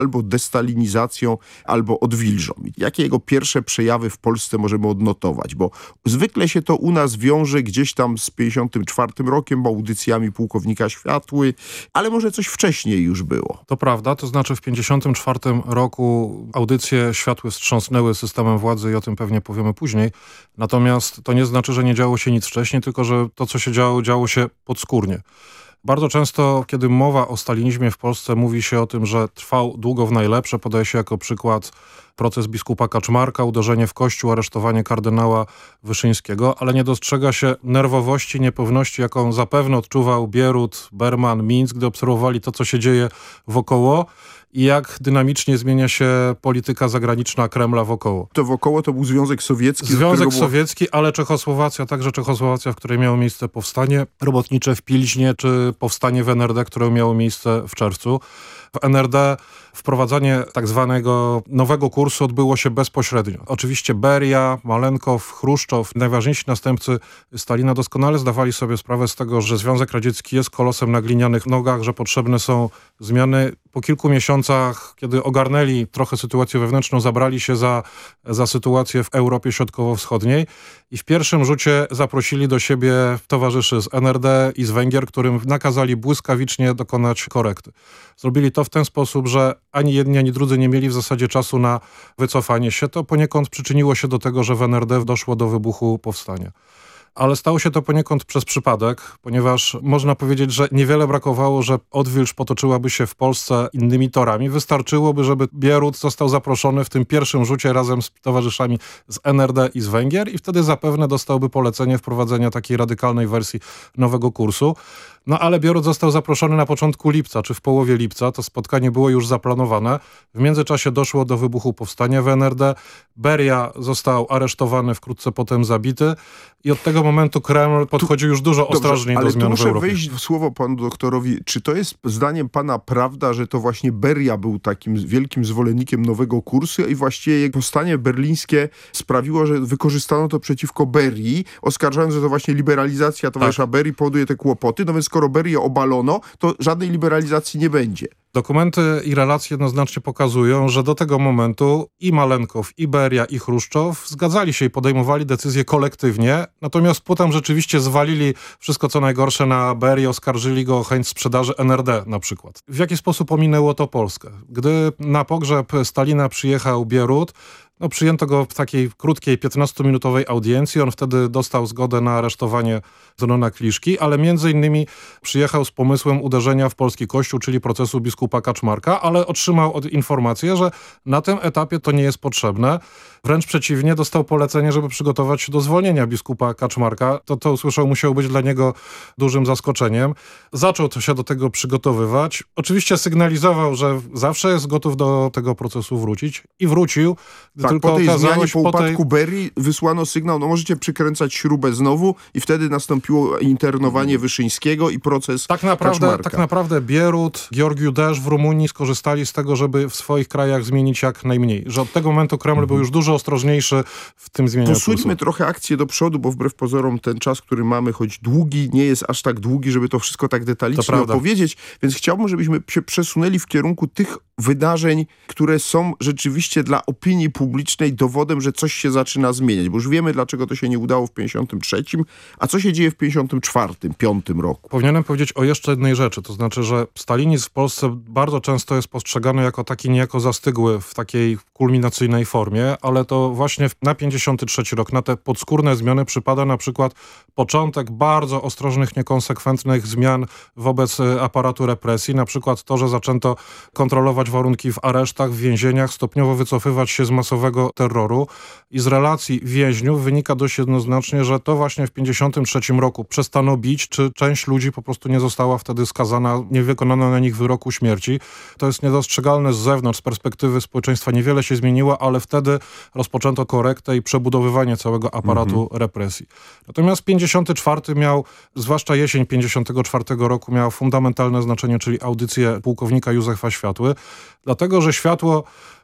albo destalinizacją, albo odwilżą. Jakie jego pierwsze przejawy w Polsce możemy odnotować? Bo zwykle się to u nas wiąże gdzieś tam z 54 rokiem, audycjami pułkownika Światły, ale może coś wcześniej już było. To prawda, to znaczy w 54 roku audycje Światły wstrząsnęły systemem władzy i o tym pewnie powiemy później. Natomiast to nie znaczy, że nie działo się nic wcześniej, tylko że to, co się działo się podskórnie. Bardzo często, kiedy mowa o stalinizmie w Polsce, mówi się o tym, że trwał długo w najlepsze. Podaje się jako przykład proces biskupa Kaczmarka, uderzenie w kościół, aresztowanie kardynała Wyszyńskiego, ale nie dostrzega się nerwowości, niepewności, jaką zapewne odczuwał Bierut, Berman, Mińsk, gdy obserwowali to, co się dzieje wokoło i jak dynamicznie zmienia się polityka zagraniczna Kremla wokoło. To wokoło to był Związek Sowiecki. Związek Sowiecki, ale Czechosłowacja, także Czechosłowacja, w której miało miejsce powstanie robotnicze w Pilźnie, czy powstanie w NRD, które miało miejsce w czerwcu. W NRD wprowadzanie tak zwanego nowego kursu odbyło się bezpośrednio. Oczywiście Beria, Malenkow, Chruszczow, najważniejsi następcy Stalina doskonale zdawali sobie sprawę z tego, że Związek Radziecki jest kolosem na glinianych nogach, że potrzebne są zmiany. Po kilku miesiącach, kiedy ogarnęli trochę sytuację wewnętrzną, zabrali się za sytuację w Europie Środkowo-Wschodniej i w pierwszym rzucie zaprosili do siebie towarzyszy z NRD i z Węgier, którym nakazali błyskawicznie dokonać korekty. Zrobili to w ten sposób, że ani jedni, ani drudzy nie mieli w zasadzie czasu na wycofanie się. To poniekąd przyczyniło się do tego, że w NRD doszło do wybuchu powstania. Ale stało się to poniekąd przez przypadek, ponieważ można powiedzieć, że niewiele brakowało, że odwilż potoczyłaby się w Polsce innymi torami. Wystarczyłoby, żeby Bierut został zaproszony w tym pierwszym rzucie razem z towarzyszami z NRD i z Węgier i wtedy zapewne dostałby polecenie wprowadzenia takiej radykalnej wersji nowego kursu. No ale Bierut został zaproszony na początku lipca, czy w połowie lipca. To spotkanie było już zaplanowane. W międzyczasie doszło do wybuchu powstania w NRD. Beria został aresztowany, wkrótce potem zabity. I od tego momentu Kreml podchodził już dużo ostrożniej do zmian w Europie. Ale muszę wejść w słowo panu doktorowi. Czy to jest zdaniem pana prawda, że to właśnie Beria był takim wielkim zwolennikiem nowego kursu i właściwie jego powstanie berlińskie sprawiło, że wykorzystano to przeciwko Berii, oskarżając, że to właśnie liberalizacja towarzysza Berii powoduje te kłopoty. No więc skoro Berię obalono, to żadnej liberalizacji nie będzie. Dokumenty i relacje jednoznacznie pokazują, że do tego momentu i Malenkow, i Beria, i Chruszczow zgadzali się i podejmowali decyzje kolektywnie, natomiast potem rzeczywiście zwalili wszystko co najgorsze na Berię, oskarżyli go o chęć sprzedaży NRD na przykład. W jaki sposób ominęło to Polskę? Gdy na pogrzeb Stalina przyjechał Bierut, przyjęto go w takiej krótkiej, 15-minutowej audiencji. On wtedy dostał zgodę na aresztowanie Zenona Kliszki, ale między innymi przyjechał z pomysłem uderzenia w polski kościół, czyli procesu biskupa Kaczmarka, ale otrzymał informację, że na tym etapie to nie jest potrzebne. Wręcz przeciwnie, dostał polecenie, żeby przygotować się do zwolnienia biskupa Kaczmarka. To usłyszał, musiało być dla niego dużym zaskoczeniem. Zaczął się do tego przygotowywać. Oczywiście sygnalizował, że zawsze jest gotów do tego procesu wrócić i wrócił. Tak, po tej zmianie, po upadku Berii wysłano sygnał, możecie przykręcać śrubę znowu i wtedy nastąpiło internowanie Wyszyńskiego i proces Kaczmarka. Tak naprawdę Bierut, Gheorghiu Desz w Rumunii skorzystali z tego, żeby w swoich krajach zmienić jak najmniej. Że od tego momentu Kreml był już dużo ostrożniejszy w tym zmienianiu kursu. Posuńmy trochę akcję do przodu, bo wbrew pozorom ten czas, który mamy, choć długi, nie jest aż tak długi, żeby to wszystko tak detalicznie opowiedzieć, więc chciałbym, żebyśmy się przesunęli w kierunku tych wydarzeń, które są rzeczywiście dla opinii publicznej dowodem, że coś się zaczyna zmieniać, bo już wiemy, dlaczego to się nie udało w 53, a co się dzieje w 54, 5 roku. Powinienem powiedzieć o jeszcze jednej rzeczy, to znaczy, że stalinizm w Polsce bardzo często jest postrzegany jako taki niejako zastygły w takiej kulminacyjnej formie, ale to właśnie na 53 rok, na te podskórne zmiany przypada na przykład początek bardzo ostrożnych, niekonsekwentnych zmian wobec aparatu represji, na przykład to, że zaczęto kontrolować warunki w aresztach, w więzieniach, stopniowo wycofywać się z masowego terroru i z relacji więźniów wynika dość jednoznacznie, że to właśnie w 53 roku przestano bić, czy część ludzi po prostu nie została wtedy skazana, nie wykonano na nich wyroku śmierci. To jest niedostrzegalne z zewnątrz, z perspektywy społeczeństwa. Niewiele się zmieniło, ale wtedy rozpoczęto korektę i przebudowywanie całego aparatu represji. Natomiast 54 miał, zwłaszcza jesień 54 roku miała fundamentalne znaczenie, czyli audycję pułkownika Józefa Światły, dlatego, że Światło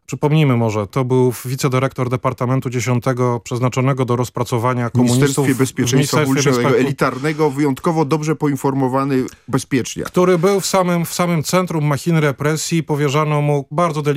Przypomnijmy może, to był wicedyrektor Departamentu 10 przeznaczonego do rozpracowania komunistów. W Ministerstwie Bezpieczeństwa Publicznego, elitarnego, wyjątkowo dobrze poinformowany bezpiecznie. Który był w samym centrum machin represji, powierzano mu bardzo delikatnie